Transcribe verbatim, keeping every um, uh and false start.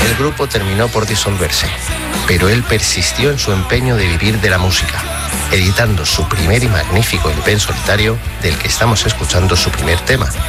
el grupo terminó por disolverse, pero él persistió en su empeño de vivir de la música, editando su primer y magnífico L P en solitario, del que estamos escuchando su primer tema,